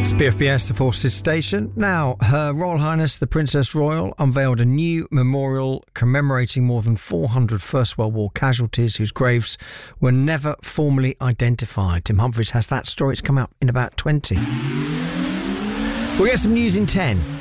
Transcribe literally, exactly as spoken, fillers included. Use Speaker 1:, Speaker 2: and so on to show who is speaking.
Speaker 1: B F B S, the Forces Station. Now, Her Royal Highness the Princess Royal unveiled a new memorial commemorating more than four hundred First World War casualties whose graves were never formally identified. Tim Humphries has that story. It's come out in about twenty. We'll get some news in ten.